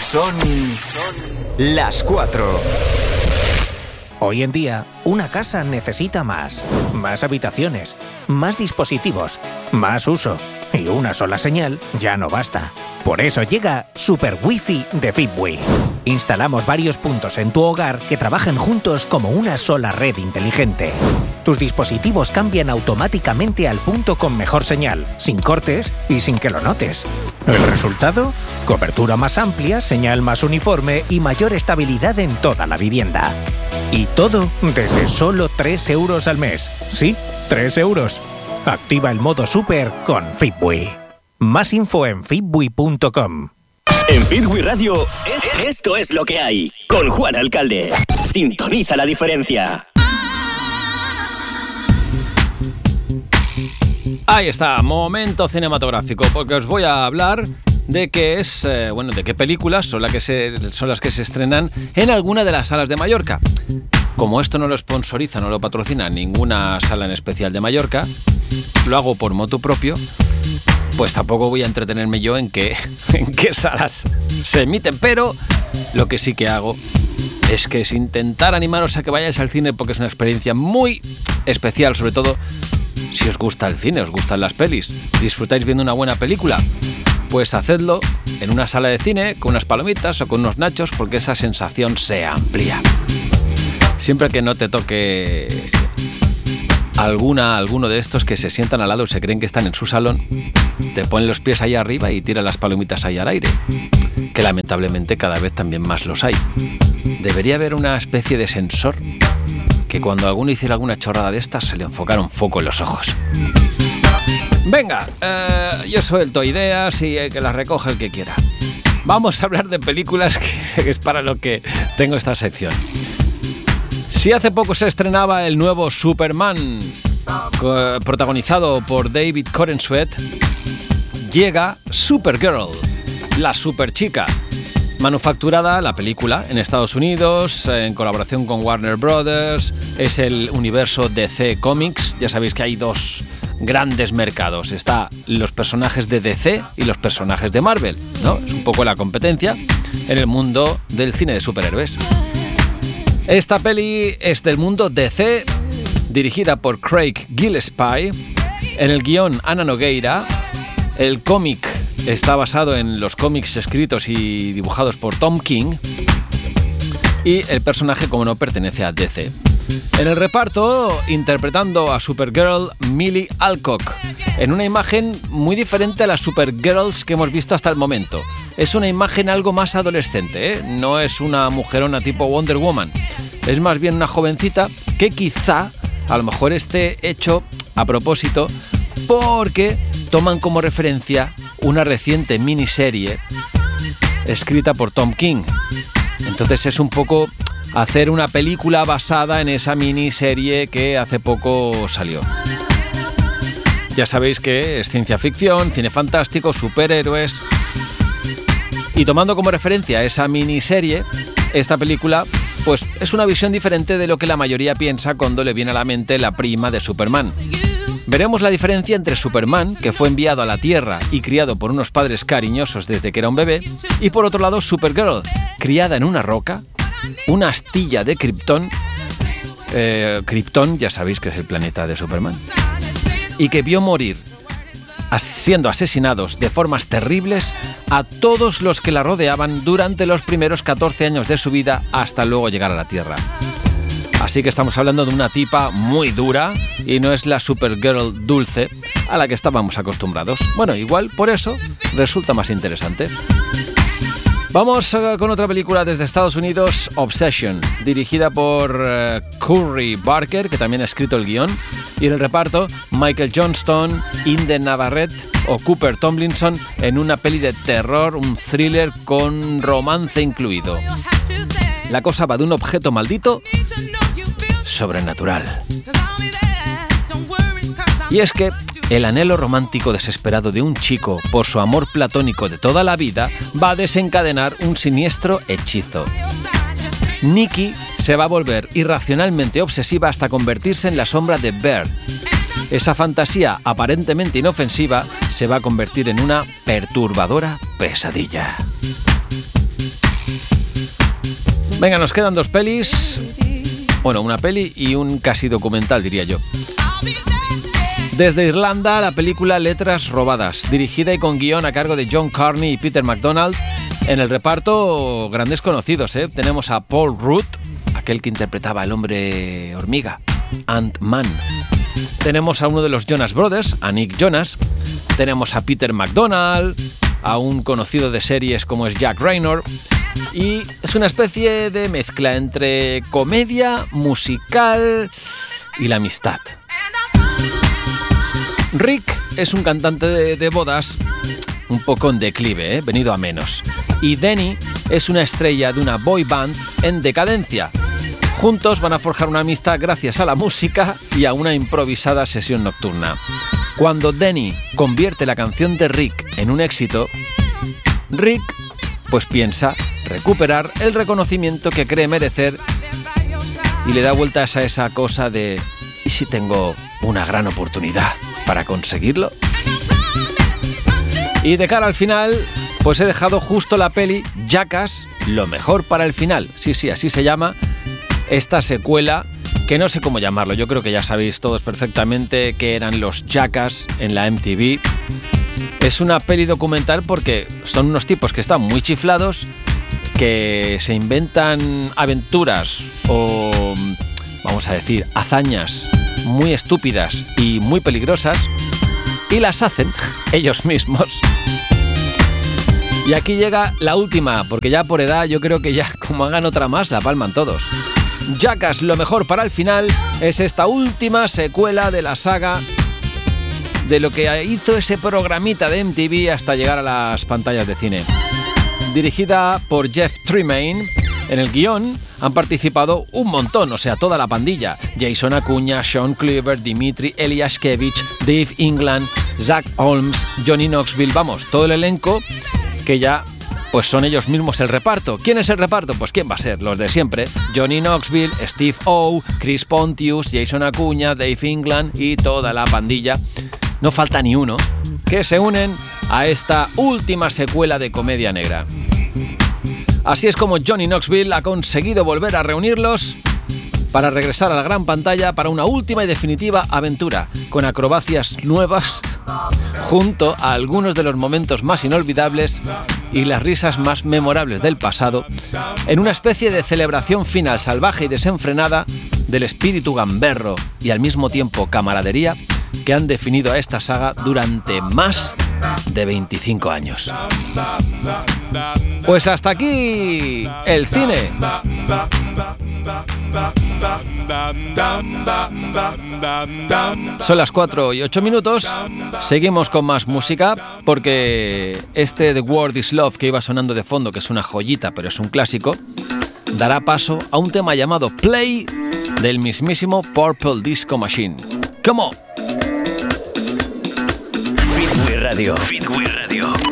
Son las 4. Hoy en día, una casa necesita más habitaciones, más dispositivos, más uso. Y una sola señal ya no basta. Por eso llega Super Wi-Fi de Fitbee. Instalamos varios puntos en tu hogar que trabajan juntos como una sola red inteligente. Tus dispositivos cambian automáticamente al punto con mejor señal, sin cortes y sin que lo notes. ¿El resultado? Cobertura más amplia, señal más uniforme y mayor estabilidad en toda la vivienda. Y todo desde solo 3 euros al mes. Sí, 3 euros. Activa el modo Super con Fitbee. Más info en fitbee.com. En Fitbee Radio, esto es lo que hay. Con Juan Alcalde. Sintoniza la diferencia. Ahí está, momento cinematográfico, porque os voy a hablar de qué es, de qué películas son las que se estrenan en alguna de las salas de Mallorca. Como esto no lo sponsoriza, no lo patrocina ninguna sala en especial de Mallorca, lo hago por motu propio, pues tampoco voy a entretenerme yo en qué salas se emiten, pero lo que sí que hago es que es intentar animaros a que vayáis al cine, porque es una experiencia muy especial, sobre todo si os gusta el cine, os gustan las pelis, disfrutáis viendo una buena película, pues hacedlo en una sala de cine con unas palomitas o con unos nachos, porque esa sensación se amplía. Siempre que no te toque alguno de estos que se sientan al lado y se creen que están en su salón, te ponen los pies ahí arriba y tiran las palomitas ahí al aire, que lamentablemente cada vez también más los hay. Debería haber una especie de sensor que cuando alguno hiciera alguna chorrada de estas se le enfocara un foco en los ojos. Venga, yo suelto ideas y que las recoge el que quiera. Vamos a hablar de películas, que es para lo que tengo esta sección. Si hace poco se estrenaba el nuevo Superman, protagonizado por David Corenswet, llega Supergirl, la superchica, manufacturada la película en Estados Unidos en colaboración con Warner Brothers. Es el universo DC Comics. Ya sabéis que hay dos grandes mercados. Está los personajes de DC y los personajes de Marvel, ¿no? Es un poco la competencia en el mundo del cine de superhéroes. Esta peli es del mundo DC, dirigida por Craig Gillespie. En el guión, Ana Nogueira. El cómic está basado en los cómics escritos y dibujados por Tom King. Y el personaje, como no, pertenece a DC. En el reparto, interpretando a Supergirl, Millie Alcock, en una imagen muy diferente a las Supergirls que hemos visto hasta el momento. Es una imagen algo más adolescente, ¿eh? No es una mujerona tipo Wonder Woman. Es más bien una jovencita que quizá, a lo mejor esté hecho a propósito, porque toman como referencia una reciente miniserie escrita por Tom King. Entonces es un poco hacer una película basada en esa miniserie que hace poco salió. Ya sabéis que es ciencia ficción, cine fantástico, superhéroes. Y tomando como referencia esa miniserie, esta película pues es una visión diferente de lo que la mayoría piensa cuando le viene a la mente la prima de Superman. Veremos la diferencia entre Superman, que fue enviado a la Tierra y criado por unos padres cariñosos desde que era un bebé, y por otro lado Supergirl, criada en una roca, una astilla de Krypton. Krypton, ya sabéis que es el planeta de Superman, y que vio morir, siendo asesinados de formas terribles, a todos los que la rodeaban durante los primeros 14 años de su vida hasta luego llegar a la Tierra. Así que estamos hablando de una tipa muy dura y no es la Supergirl dulce a la que estábamos acostumbrados. Bueno, igual por eso resulta más interesante. Vamos con otra película desde Estados Unidos, Obsession, dirigida por Curry Barker, que también ha escrito el guión, y en el reparto Michael Johnston, Inde Navarrete o Cooper Tomlinson en una peli de terror, un thriller con romance incluido. La cosa va de un objeto maldito sobrenatural. Y es que el anhelo romántico desesperado de un chico por su amor platónico de toda la vida va a desencadenar un siniestro hechizo. Nikki se va a volver irracionalmente obsesiva hasta convertirse en la sombra de Bert. Esa fantasía aparentemente inofensiva se va a convertir en una perturbadora pesadilla. Venga, nos quedan 2 pelis. Bueno, una peli y un casi documental, diría yo. Desde Irlanda, la película Letras robadas, dirigida y con guión a cargo de John Carney y Peter MacDonald. En el reparto, grandes conocidos, ¿eh? Tenemos a Paul Rudd, aquel que interpretaba al hombre hormiga, Ant-Man. Tenemos a uno de los Jonas Brothers, a Nick Jonas. Tenemos a Peter MacDonald, a un conocido de series como es Jack Reynor. Y es una especie de mezcla entre comedia, musical y la amistad. Rick es un cantante de bodas un poco en declive, venido a menos. Y Denny es una estrella de una boy band en decadencia. Juntos van a forjar una amistad gracias a la música y a una improvisada sesión nocturna. Cuando Denny convierte la canción de Rick en un éxito, Rick pues piensa recuperar el reconocimiento que cree merecer y le da vueltas a esa cosa de ¿y si tengo una gran oportunidad para conseguirlo? Y de cara al final, pues he dejado justo la peli Jackass, lo mejor para el final. Sí, así se llama esta secuela, que no sé cómo llamarlo. Yo creo que ya sabéis todos perfectamente que eran los Jackass en la MTV. Es una peli documental porque son unos tipos que están muy chiflados, que se inventan aventuras o, vamos a decir, hazañas muy estúpidas y muy peligrosas y las hacen ellos mismos. Y aquí llega la última, porque ya por edad yo creo que ya como hagan otra más la palman todos. Jackass, lo mejor para el final, es esta última secuela de la saga de lo que hizo ese programita de MTV hasta llegar a las pantallas de cine. Dirigida por Jeff Tremaine, en el guión han participado un montón, o sea, toda la pandilla. Jason Acuña, Sean Cleaver, Dimitri Eliashkevich, Dave England, Zach Holmes, Johnny Knoxville, vamos, todo el elenco que ya pues son ellos mismos el reparto. ¿Quién es el reparto? Pues ¿quién va a ser? Los de siempre. Johnny Knoxville, Steve O, Chris Pontius, Jason Acuña, Dave England y toda la pandilla. No falta ni uno, que se unen a esta última secuela de comedia negra. Así es como Johnny Knoxville ha conseguido volver a reunirlos para regresar a la gran pantalla para una última y definitiva aventura, con acrobacias nuevas, junto a algunos de los momentos más inolvidables y las risas más memorables del pasado, en una especie de celebración final salvaje y desenfrenada del espíritu gamberro y al mismo tiempo camaradería que han definido a esta saga durante más de 25 años. Pues hasta aquí el cine. Son las 4:08. Seguimos con más música porque este The World Is Love que iba sonando de fondo, que es una joyita pero es un clásico, dará paso a un tema llamado Play del mismísimo Purple Disco Machine. ¡Come on! Fitway Radio.